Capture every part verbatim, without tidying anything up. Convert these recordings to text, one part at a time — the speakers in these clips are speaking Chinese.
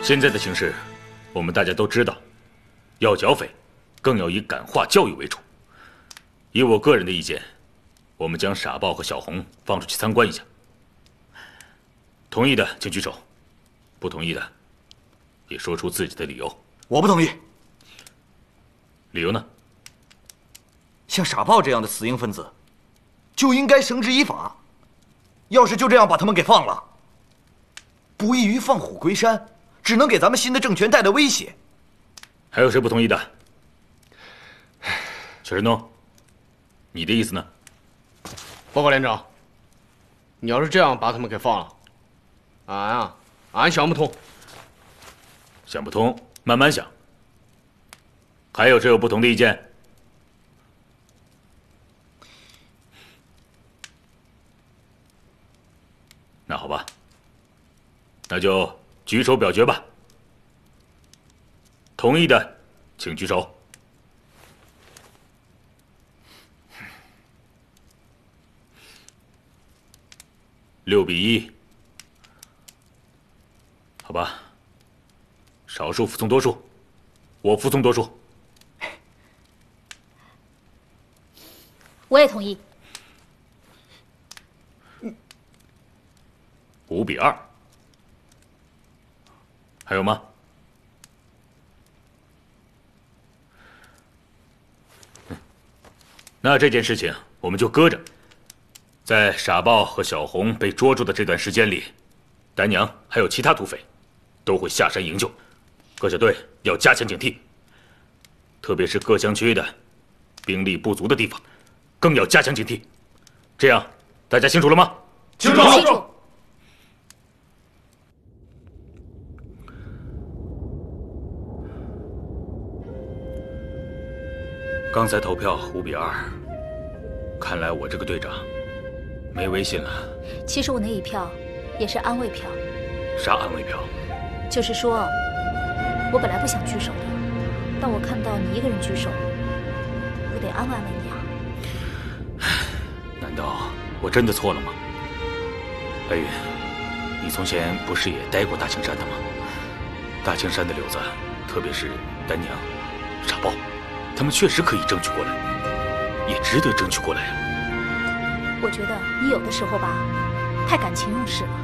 现在的形势，我们大家都知道，要剿匪，更要以感化教育为主。以我个人的意见，我们将傻豹和小红放出去参观一下。同意的请举手，不同意的也说出自己的理由。 我不同意。 理由呢？ 像傻豹这样的死硬分子，就应该绳之以法。要是就这样把他们给放了，不异于放虎归山，只能给咱们新的政权带来威胁。 还有谁不同意的？邱振东，你的意思呢？ 报告连长，你要是这样把他们给放了，俺啊，俺想不通。 想不通，慢慢想。还有谁有不同的意见？那好吧，那就举手表决吧。同意的，请举手。六比一，好吧。少数服从多数，我服从多数。 我也同意。 五比二，还有吗？那这件事情我们就搁着。在傻豹和小红被捉住的这段时间里，丹娘还有其他土匪都会下山营救，各小队要加强警惕，特别是各乡区的兵力不足的地方，更要加强警惕。这样，大家清楚了吗？ 清楚。清楚。 刚才投票五比二，看来我这个队长没威信了。 其实我那一票也是安慰票。 啥安慰票？ 就是说，我本来不想举手的，但我看到你一个人举手，我得安慰安慰你啊。 难道我真的错了吗？白云，你从前不是也待过大青山的吗？大青山的柳子，特别是丹娘、傻豹，他们确实可以争取过来，也值得争取过来呀。 我觉得你有的时候吧，太感情用事了。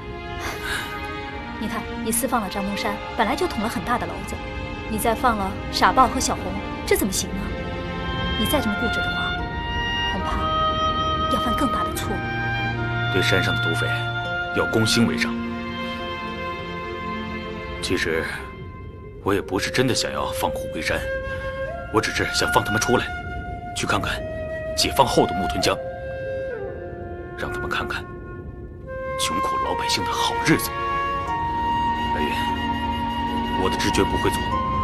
你看，你私放了张东山，本来就捅了很大的娄子，你再放了傻豹和小红，这怎么行呢？你再这么固执的话，恐怕要犯更大的错误。 对山上的土匪，要攻心为上。其实，我也不是真的想要放虎归山，我只是想放他们出来，去看看解放后的木屯江，让他们看看穷苦老百姓的好日子。白云，我的直觉不会错，